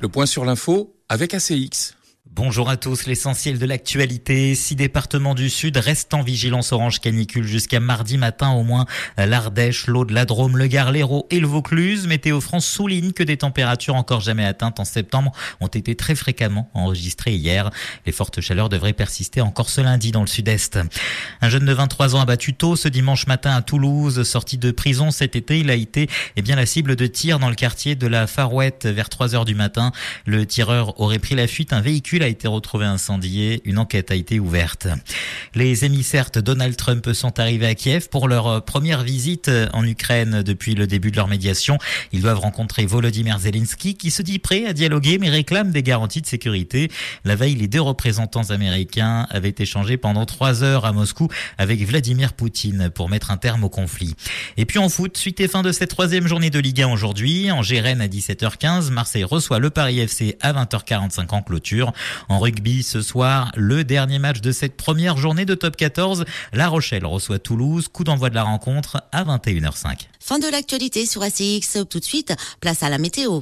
Le point sur l'info avec ACX. Bonjour à tous, l'essentiel de l'actualité. 6 départements du Sud restent en vigilance orange canicule jusqu'à mardi matin au moins. L'Ardèche, l'Aude, la Drôme, le Gard, l'Hérault et le Vaucluse. Météo France souligne que des températures encore jamais atteintes en septembre ont été très fréquemment enregistrées hier. Les fortes chaleurs devraient persister encore ce lundi dans le sud-est. Un jeune de 23 ans abattu tôt ce dimanche matin à Toulouse. Sorti de prison cet été, il a été la cible de tir dans le quartier de la Farouette vers 3h du matin. Le tireur aurait pris la fuite. Un véhicule a été retrouvé incendié. Une enquête a été ouverte. Les émissaires de Donald Trump sont arrivés à Kiev pour leur première visite en Ukraine depuis le début de leur médiation. Ils doivent rencontrer Volodymyr Zelensky qui se dit prêt à dialoguer mais réclame des garanties de sécurité. La veille, les 2 représentants américains avaient échangé pendant 3 heures à Moscou avec Vladimir Poutine pour mettre un terme au conflit. Et puis en foot, suite et fin de cette 3e journée de Ligue 1 aujourd'hui. Angers-Rennes à 17h15, Marseille reçoit le Paris FC à 20h45 en clôture. En rugby, ce soir, le dernier match de cette première journée de Top 14. La Rochelle reçoit Toulouse. Coup d'envoi de la rencontre à 21h05. Fin de l'actualité sur ACX. Tout de suite, place à la météo.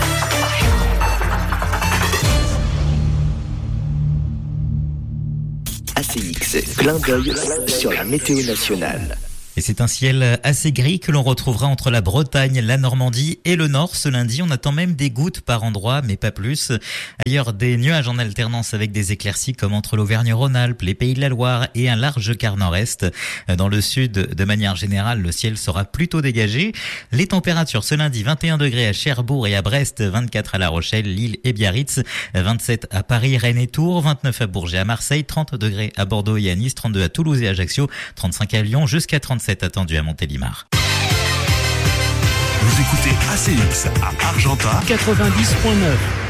ACX, clin d'œil sur la météo nationale. Et c'est un ciel assez gris que l'on retrouvera entre la Bretagne, la Normandie et le Nord. Ce lundi, on attend même des gouttes par endroits, mais pas plus. Ailleurs, des nuages en alternance avec des éclaircies comme entre l'Auvergne-Rhône-Alpes, les Pays de la Loire et un large quart nord-est. Dans le sud, de manière générale, le ciel sera plutôt dégagé. Les températures ce lundi, 21 degrés à Cherbourg et à Brest, 24 à La Rochelle, Lille et Biarritz, 27 à Paris, Rennes et Tours, 29 à Bourges et à Marseille, 30 degrés à Bordeaux et à Nice, 32 à Toulouse et Ajaccio, 35 à Lyon, jusqu'à 37 attendu à Montélimar. Vous écoutez ACX à Argentat 90.9.